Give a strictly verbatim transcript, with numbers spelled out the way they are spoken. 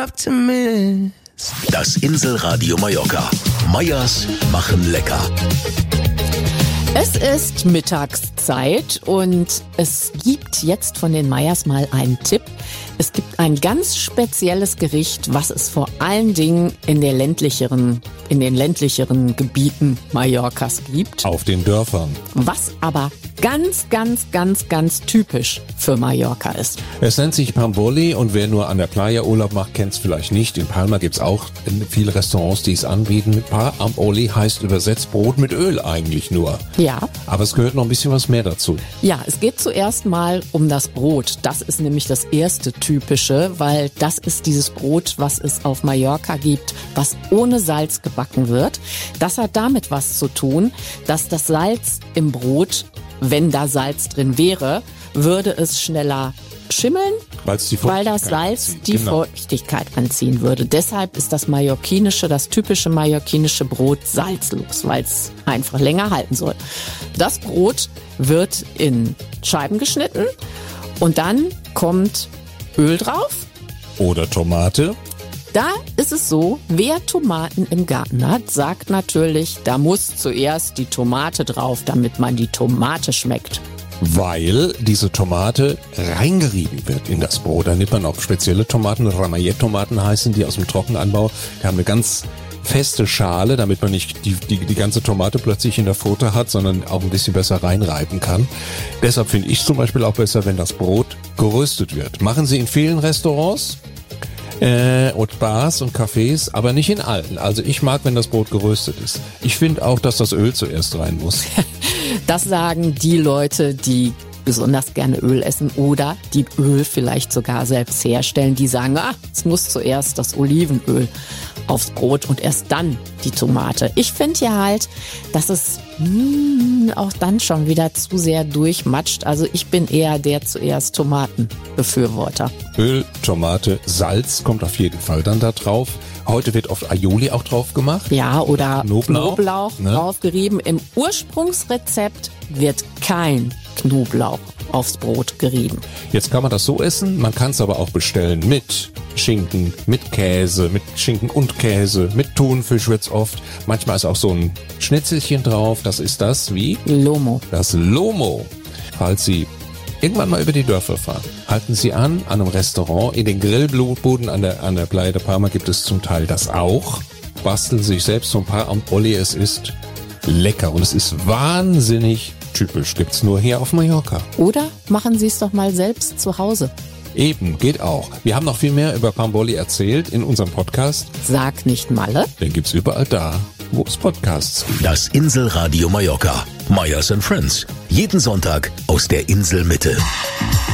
Das Inselradio Mallorca. Meyers machen lecker. Es ist Mittagszeit und es gibt jetzt von den Meyers mal einen Tipp. Es gibt ein ganz spezielles Gericht, was es vor allen Dingen in der ländlicheren, in den ländlicheren Gebieten Mallorcas gibt. Auf den Dörfern. Was aber ganz, ganz, ganz, ganz typisch für Mallorca ist. Es nennt sich Pamboli und wer nur an der Playa Urlaub macht, kennt es vielleicht nicht. In Palma gibt's auch viele Restaurants, die es anbieten. Pamboli heißt übersetzt Brot mit Öl eigentlich nur. Ja. Aber es gehört noch ein bisschen was mehr dazu. Ja, es geht zuerst mal um das Brot. Das ist nämlich das erste Typische, weil das ist dieses Brot, was es auf Mallorca gibt, was ohne Salz gebacken wird. Das hat damit was zu tun, dass das Salz im Brot, wenn da Salz drin wäre, würde es schneller schimmeln, Weil's die weil das Feuchtigkeit Salz anzieht. die Genau. Feuchtigkeit anziehen würde. Deshalb ist das mallorquinische, das typische mallorquinische Brot salzlos, weil es einfach länger halten soll. Das Brot wird in Scheiben geschnitten und dann kommt Öl drauf. Oder Tomate. Da ist es so, wer Tomaten im Garten hat, sagt natürlich, da muss zuerst die Tomate drauf, damit man die Tomate schmeckt. Weil diese Tomate reingerieben wird in das Brot. Da nimmt man auch spezielle Tomaten, Ramayet-Tomaten heißen die aus dem Trockenanbau. Die haben eine ganz feste Schale, damit man nicht die, die, die ganze Tomate plötzlich in der Pfote hat, sondern auch ein bisschen besser reinreiben kann. Deshalb finde ich zum Beispiel auch besser, wenn das Brot geröstet wird. Machen sie in vielen Restaurants äh, und Bars und Cafés, aber nicht in allen. Also ich mag, wenn das Brot geröstet ist. Ich finde auch, dass das Öl zuerst rein muss. Das sagen die Leute, die besonders gerne Öl essen oder die Öl vielleicht sogar selbst herstellen. Die sagen, ah, es muss zuerst das Olivenöl aufs Brot und erst dann die Tomate. Ich finde ja halt, dass es mh, auch dann schon wieder zu sehr durchmatscht. Also ich bin eher der zuerst Tomatenbefürworter. Öl, Tomate, Salz kommt auf jeden Fall dann da drauf. Heute wird oft Aioli auch drauf gemacht. Ja, oder Knoblauch, Knoblauch ne? draufgerieben. Im Ursprungsrezept wird kein Knoblauch aufs Brot gerieben. Jetzt kann man das so essen, man kann es aber auch bestellen mit Schinken, mit Käse, mit Schinken und Käse, mit Thunfisch wird's oft. Manchmal ist auch so ein Schnitzelchen drauf, das ist das wie? Lomo. Das Lomo. Falls Sie irgendwann mal über die Dörfer fahren, halten Sie an, an einem Restaurant, in den Grillbuden an der, an der Playa de Palma gibt es zum Teil das auch. Basteln sich selbst so ein paar Pamboli, es ist lecker und es ist wahnsinnig typisch, gibt's nur hier auf Mallorca. Oder machen Sie es doch mal selbst zu Hause. Eben, geht auch. Wir haben noch viel mehr über Pamboli erzählt in unserem Podcast. Sag nicht Malle. Den gibt's überall da, wo es Podcasts gibt. Das Inselradio Mallorca. Meyers and Friends. Jeden Sonntag aus der Inselmitte.